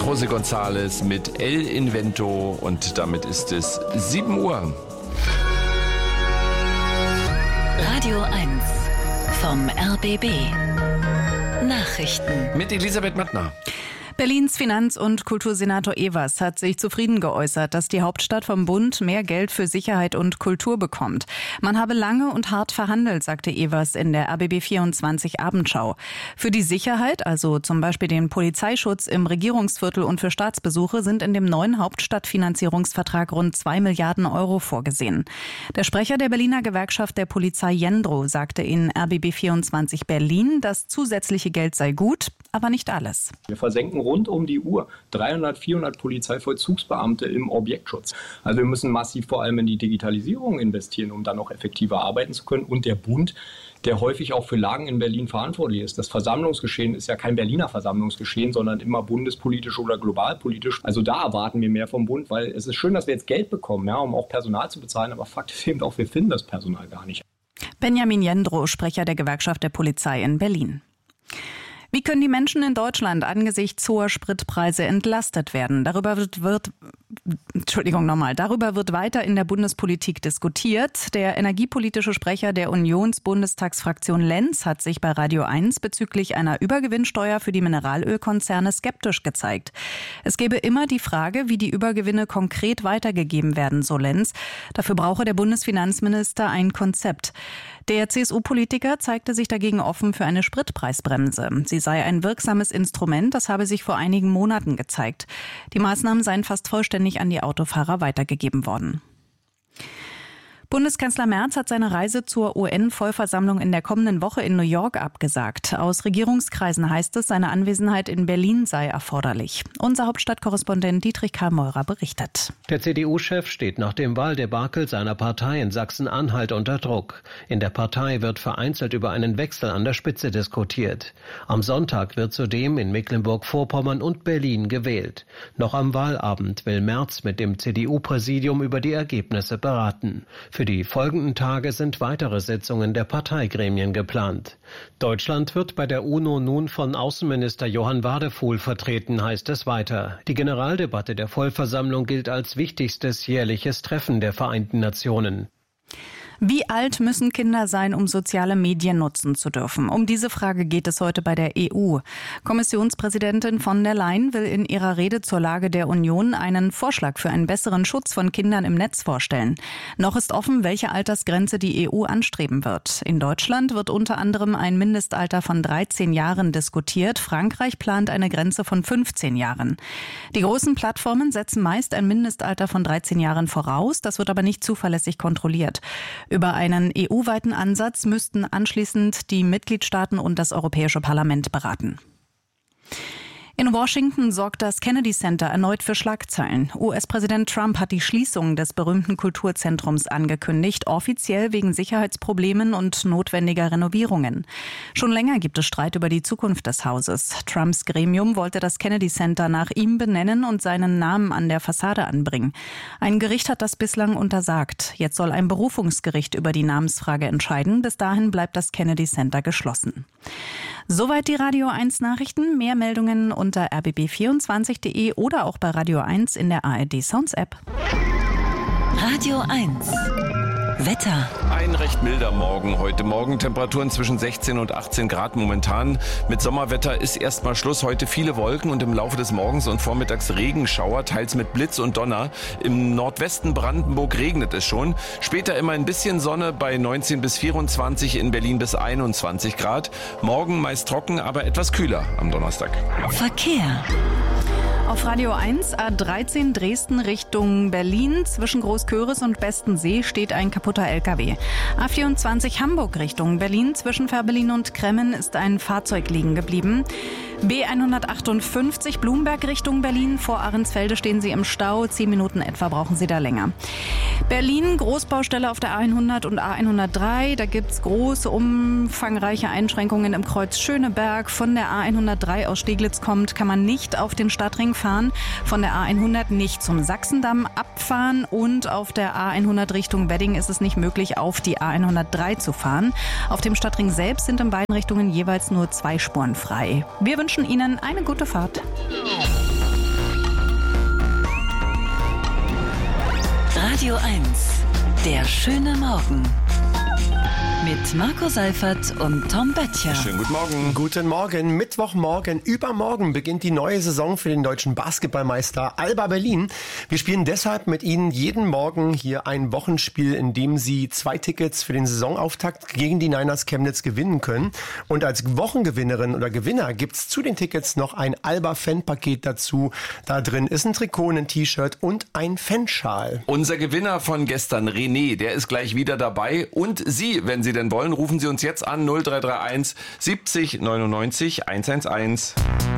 José González mit El Invento und damit ist es 7 Uhr. Radio 1 vom RBB. Nachrichten Mit Elisabeth Mattner. Berlins Finanz- und Kultursenator Ewers hat sich zufrieden geäußert, dass die Hauptstadt vom Bund mehr Geld für Sicherheit und Kultur bekommt. Man habe lange und hart verhandelt, sagte Ewers in der RBB24 Abendschau. Für die Sicherheit, also zum Beispiel den Polizeischutz im Regierungsviertel und für Staatsbesuche, sind in dem neuen Hauptstadtfinanzierungsvertrag rund 2 Milliarden Euro vorgesehen. Der Sprecher der Berliner Gewerkschaft der Polizei Jendro sagte in RBB24 Berlin, das zusätzliche Geld sei gut, aber nicht alles. Wir versenken rund um die Uhr 300, 400 Polizeivollzugsbeamte im Objektschutz. Also wir müssen massiv vor allem in die Digitalisierung investieren, um dann noch effektiver arbeiten zu können. Und der Bund, der häufig auch für Lagen in Berlin verantwortlich ist. Das Versammlungsgeschehen ist ja kein Berliner Versammlungsgeschehen, sondern immer bundespolitisch oder globalpolitisch. Also da erwarten wir mehr vom Bund, weil es ist schön, dass wir jetzt Geld bekommen, ja, um auch Personal zu bezahlen. Aber Fakt ist eben auch, wir finden das Personal gar nicht. Benjamin Jendro, Sprecher der Gewerkschaft der Polizei in Berlin. Wie können die Menschen in Deutschland angesichts hoher Spritpreise entlastet werden? Darüber wird weiter in der Bundespolitik diskutiert. Der energiepolitische Sprecher der Unionsbundestagsfraktion Lenz hat sich bei Radio 1 bezüglich einer Übergewinnsteuer für die Mineralölkonzerne skeptisch gezeigt. Es gebe immer die Frage, wie die Übergewinne konkret weitergegeben werden, so Lenz. Dafür brauche der Bundesfinanzminister ein Konzept. Der CSU-Politiker zeigte sich dagegen offen für eine Spritpreisbremse. Sie sei ein wirksames Instrument, das habe sich vor einigen Monaten gezeigt. Die Maßnahmen seien fast vollständig an die Autofahrer weitergegeben worden. Bundeskanzler Merz hat seine Reise zur UN-Vollversammlung in der kommenden Woche in New York abgesagt. Aus Regierungskreisen heißt es, seine Anwesenheit in Berlin sei erforderlich. Unser Hauptstadtkorrespondent Dietrich Karl Meurer berichtet. Der CDU-Chef steht nach dem Wahldebakel seiner Partei in Sachsen-Anhalt unter Druck. In der Partei wird vereinzelt über einen Wechsel an der Spitze diskutiert. Am Sonntag wird zudem in Mecklenburg-Vorpommern und Berlin gewählt. Noch am Wahlabend will Merz mit dem CDU-Präsidium über die Ergebnisse beraten. Für die folgenden Tage sind weitere Sitzungen der Parteigremien geplant. Deutschland wird bei der UNO nun von Außenminister Johann Wadefuhl vertreten, heißt es weiter. Die Generaldebatte der Vollversammlung gilt als wichtigstes jährliches Treffen der Vereinten Nationen. Wie alt müssen Kinder sein, um soziale Medien nutzen zu dürfen? Um diese Frage geht es heute bei der EU. Kommissionspräsidentin von der Leyen will in ihrer Rede zur Lage der Union einen Vorschlag für einen besseren Schutz von Kindern im Netz vorstellen. Noch ist offen, welche Altersgrenze die EU anstreben wird. In Deutschland wird unter anderem ein Mindestalter von 13 Jahren diskutiert. Frankreich plant eine Grenze von 15 Jahren. Die großen Plattformen setzen meist ein Mindestalter von 13 Jahren voraus. Das wird aber nicht zuverlässig kontrolliert. Über einen EU-weiten Ansatz müssten anschließend die Mitgliedstaaten und das Europäische Parlament beraten. In Washington sorgt das Kennedy Center erneut für Schlagzeilen. US-Präsident Trump hat die Schließung des berühmten Kulturzentrums angekündigt, offiziell wegen Sicherheitsproblemen und notwendiger Renovierungen. Schon länger gibt es Streit über die Zukunft des Hauses. Trumps Gremium wollte das Kennedy Center nach ihm benennen und seinen Namen an der Fassade anbringen. Ein Gericht hat das bislang untersagt. Jetzt soll ein Berufungsgericht über die Namensfrage entscheiden. Bis dahin bleibt das Kennedy Center geschlossen. Soweit die Radio 1 Nachrichten. Mehr Meldungen unter rbb24.de oder auch bei Radio 1 in der ARD Sounds App. Radio 1 Wetter. Ein recht milder Morgen heute Morgen. Temperaturen zwischen 16 und 18 Grad momentan. Mit Sommerwetter ist erstmal Schluss. Heute viele Wolken und im Laufe des Morgens und Vormittags Regenschauer, teils mit Blitz und Donner. Im Nordwesten Brandenburg regnet es schon. Später immer ein bisschen Sonne bei 19 bis 24, in Berlin bis 21 Grad. Morgen meist trocken, aber etwas kühler am Donnerstag. Verkehr. Auf Radio 1 A13 Dresden Richtung Berlin. Zwischen Großköris und Bestensee steht ein kaputter LKW. A24 Hamburg Richtung Berlin. Zwischen Fährberlin und Kremmen ist ein Fahrzeug liegen geblieben. B158 Blumberg Richtung Berlin. Vor Ahrensfelde stehen Sie im Stau. 10 Minuten etwa brauchen Sie da länger. Berlin, Großbaustelle auf der A100 und A103. Da gibt's große, umfangreiche Einschränkungen im Kreuz Schöneberg. Von der A103 aus Steglitz kommt, kann man nicht auf den Stadtring fahren. Von der A100 nicht zum Sachsendamm abfahren. Und auf der A100 Richtung Wedding ist es nicht möglich, auf die A103 zu fahren. Auf dem Stadtring selbst sind in beiden Richtungen jeweils nur 2 Spuren frei. Wir wünschen Ihnen eine gute Fahrt. Radio 1, der schöne Morgen. Mit Marco Seifert und Tom Böttcher. Schönen guten Morgen. Guten Morgen. Mittwochmorgen, übermorgen beginnt die neue Saison für den deutschen Basketballmeister Alba Berlin. Wir spielen deshalb mit Ihnen jeden Morgen hier ein Wochenspiel, in dem Sie 2 Tickets für den Saisonauftakt gegen die Niners Chemnitz gewinnen können. Und als Wochengewinnerin oder Gewinner gibt's zu den Tickets noch ein Alba-Fan-Paket dazu. Da drin ist ein Trikot, ein T-Shirt und ein Fanschal. Unser Gewinner von gestern, René, der ist gleich wieder dabei. Und Sie, wenn Sie denn wollen, rufen Sie uns jetzt an 0331 70 99 111.